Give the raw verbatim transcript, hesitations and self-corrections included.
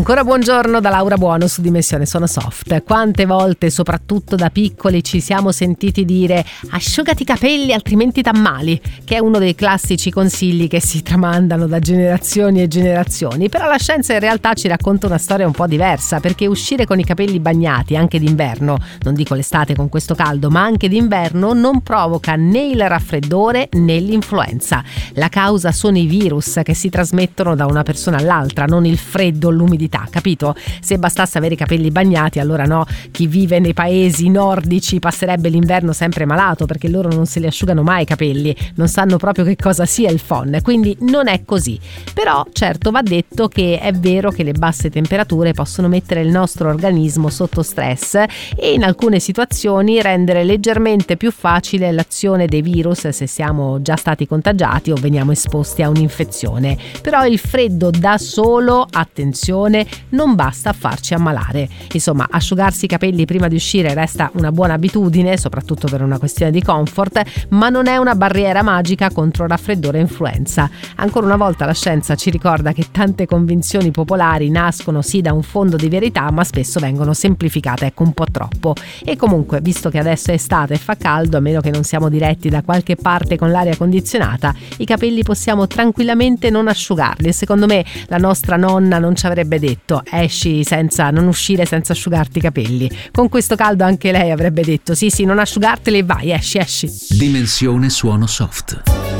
Ancora buongiorno da Laura Buono su Dimensione Suono Soft. Quante volte, soprattutto da piccoli, ci siamo sentiti dire asciugati i capelli altrimenti t'ammali, che è uno dei classici consigli che si tramandano da generazioni e generazioni. Però la scienza in realtà ci racconta una storia un po' diversa, perché uscire con i capelli bagnati anche d'inverno, non dico l'estate con questo caldo, ma anche d'inverno, non provoca né il raffreddore né l'influenza. La causa sono i virus che si trasmettono da una persona all'altra, non il freddo o l'umidità, capito? Se bastasse avere i capelli bagnati, allora no, chi vive nei paesi nordici passerebbe l'inverno sempre malato, perché loro non se li asciugano mai i capelli, non sanno proprio che cosa sia il phon, quindi non è così. Però certo va detto che è vero che le basse temperature possono mettere il nostro organismo sotto stress e in alcune situazioni rendere leggermente più facile l'azione dei virus se siamo già stati contagiati o veniamo esposti a un'infezione. Però il freddo da solo, attenzione, non basta a farci ammalare. Insomma, asciugarsi i capelli prima di uscire resta una buona abitudine, soprattutto per una questione di comfort, ma non è una barriera magica contro raffreddore e influenza. Ancora una volta la scienza ci ricorda che tante convinzioni popolari nascono sì da un fondo di verità, ma spesso vengono semplificate, ecco, un po' troppo. E comunque, visto che adesso è estate e fa caldo, a meno che non siamo diretti da qualche parte con l'aria condizionata, i capelli possiamo tranquillamente non asciugarli, e secondo me la nostra nonna non ci avrebbe detto esci senza non uscire senza asciugarti i capelli. Con questo caldo anche lei avrebbe detto sì sì, non asciugarteli e vai, esci esci. Dimensione Suono Soft.